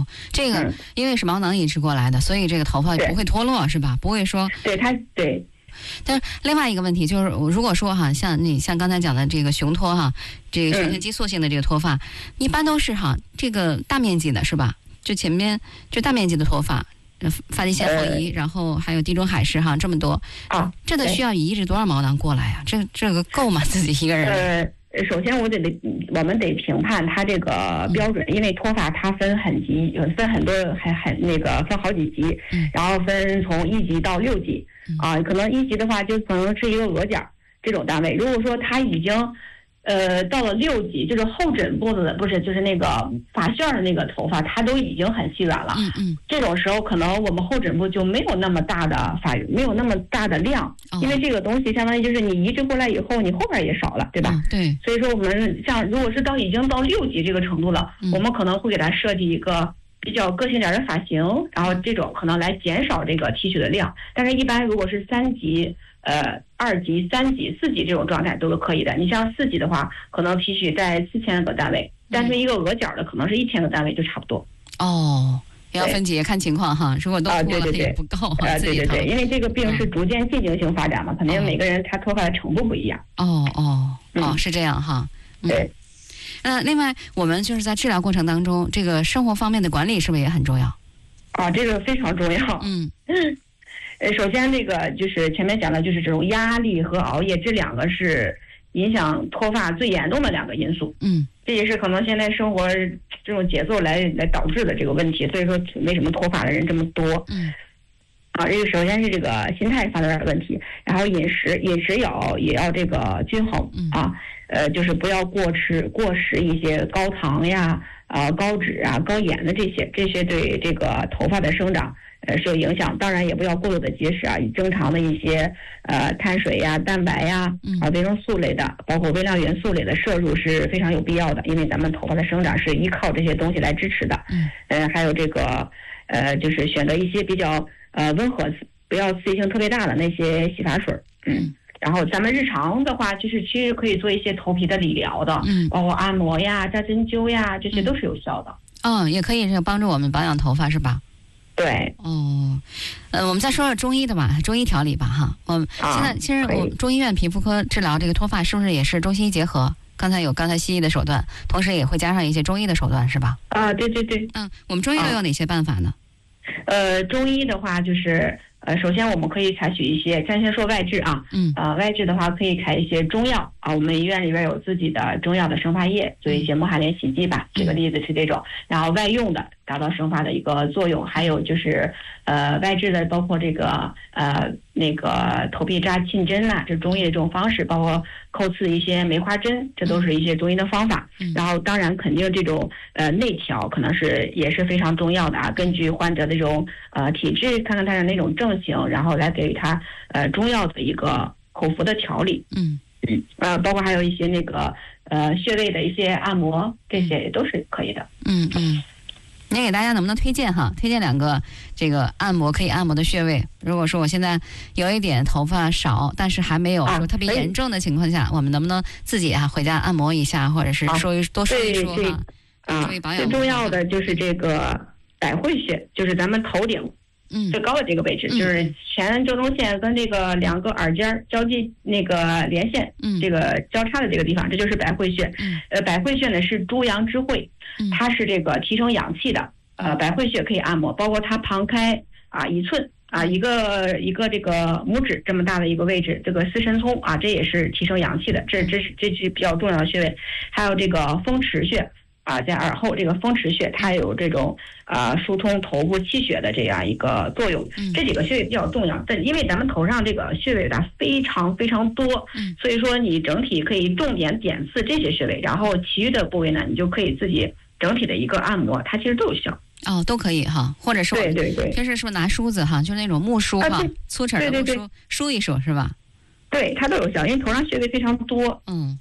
这个因为是毛囊移植过来的，所以这个头发也不会脱落，是吧？不会说对。 但是另外一个问题就是，如果说哈，像刚才讲的这个雄脱哈，这个雄性激素性的这个脱发，一般都是哈这个大面积的是吧？就前面就大面积的脱发，发际线后移，然后还有地中海式哈这么多啊， 这得需要移植多少毛囊过来啊？这个够吗？自己一个人？ 首先我们得评判它这个标准，因为脱发它分很级，分很多，分好几级，然后分从1级到6级啊，可能1级的话就可能是一个额角这种单位。如果说它已经到了6级，就是后枕部的不是就是那个发线的那个头发，它都已经很细软了。这种时候可能我们后枕部就没有那么大的没有那么大的量，因为这个东西相当于就是你移植过来以后，你后边也少了，对吧？ 对。 所以说我们像如果是已经到6级这个程度了，我们可能会给它设计一个比较个性点的发型，然后这种可能来减少这个提取的量。但是一般如果是3级。2级、3级、4级这种状态都是可以的。你像4级的话，可能提取在4000个单位，但是一个额角的可能是1000个单位就差不多。 也要分级看情况哈。如果都脱了也不够哈。 对，因为这个病是逐渐进行性发展嘛，肯定每个人他脱发的程度不一样。 是这样哈。 对。 另外我们就是在治疗过程当中，这个生活方面的管理是不是也很重要？ 这个非常重要。首先这个就是前面讲的就是这种压力和熬夜，这2个是影响脱发最严重的2个因素。这也是可能现在生活这种节奏来导致的这个问题，所以说为什么脱发的人这么多。这个首先是这个心态发生点问题，然后饮食也要这个均衡就是不要过食一些高糖呀、高脂啊、高盐的这些对这个头发的生长是有影响。当然也不要过度的节食啊，正常的一些碳水呀、蛋白呀、维生素类的，包括微量元素类的摄入是非常有必要的，因为咱们头发的生长是依靠这些东西来支持的。还有这个就是选择一些比较温和，不要刺激性特别大的那些洗发水。然后咱们日常的话，就是其实可以做一些头皮的理疗的，包括按摩呀、扎针灸呀，这些都是有效的。 也可以是帮助我们保养头发是吧？ 对。 我们再说说中医的吧，中医调理吧哈。现在其实我中医院皮肤科治疗这个脱发是不是也是中西医结合？刚才西医的手段，同时也会加上一些中医的手段是吧？ 对。 我们中医又有哪些办法呢？ 中医的话就是首先我们可以采取一些，咱先说外治啊。外治的话可以开一些中药啊，我们医院里边有自己的中药的生发液，做一些木哈连洗剂吧，这个例子是这种。然后外用的达到生发的一个作用，还有就是外治的包括这个那个头皮扎沁针啦，这是中医的这种方式，包括扣刺一些梅花针，这都是一些中医的方法。然后当然肯定这种内调可能也是非常重要的啊，根据患者的这种体质，看看他的那种症型，然后来给予他中药的一个口服的调理。包括还有一些那个穴位的一些按摩，这些也都是可以的。 您给大家能不能推荐2个这个可以按摩的穴位？如果说我现在有一点头发少，但是还没有说特别严重的情况下，我们能不能自己回家按摩一下，或者是多说一说注意保养。 最重要的就是这个百会穴，就是咱们头顶最高的这个位置，就是前正中线跟这个2个耳尖交际那个连线，这个交叉的这个地方，这就是百会穴。百会穴呢是诸阳之会，它是这个提升阳气的。百会穴可以按摩，包括它旁开1寸一个这个拇指这么大的一个位置，这个司神聪这也是提升阳气的，这是比较重要的穴位。还有这个风池穴。在耳后这个风池穴，它有这种疏通头部气血的这样一个作用。这几个穴位比较重要，但因为咱们头上这个穴位的非常非常多，所以说你整体可以重点点刺这些穴位，然后其余的部位呢，你就可以自己整体的一个按摩，它其实都有效。 都可以哈，或者说对， 平时是不是拿梳子就是那种木梳粗齿的木梳，梳一梳是吧？ 对，它都有效，因为头上穴位非常多。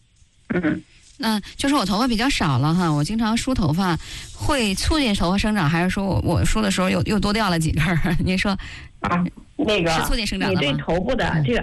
就是我头发比较少了哈，我经常梳头发，会促进头发生长，还是说我梳的时候又多掉了几根？您说那个是促进生长的吗？ 你对头部的这个